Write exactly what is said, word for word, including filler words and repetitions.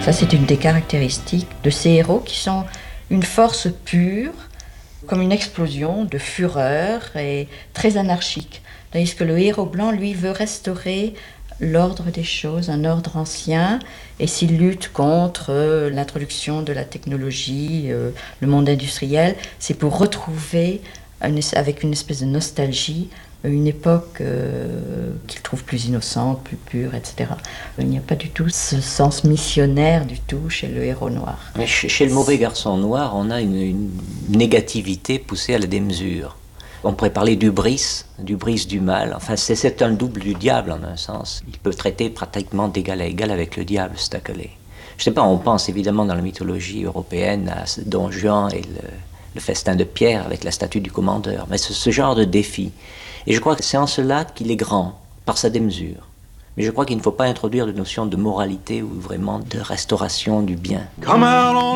Ça, c'est une des caractéristiques de ces héros qui sont une force pure, comme une explosion de fureur et très anarchique. Tandis que le héros blanc, lui, veut restaurer l'ordre des choses, un ordre ancien, et s'il lutte contre euh, l'introduction de la technologie, euh, le monde industriel, c'est pour retrouver, une, avec une espèce de nostalgie, une époque euh, qu'il trouve plus innocente, plus pure, et cetera. Il n'y a pas du tout ce sens missionnaire du tout chez le héros noir. Mais chez, chez le mauvais garçon noir, on a une, une négativité poussée à la démesure. On pourrait parler d'hubris, d'hubris du mal. Enfin, c'est, c'est un double du diable en un sens. Il peut traiter pratiquement d'égal à égal avec le diable, Stackeley. Je sais pas, on pense évidemment dans la mythologie européenne à Don Juan et le, le festin de pierre avec la statue du commandeur. Mais c'est ce genre de défi. Et je crois que c'est en cela qu'il est grand, par sa démesure. Mais je crois qu'il ne faut pas introduire de notion de moralité ou vraiment de restauration du bien.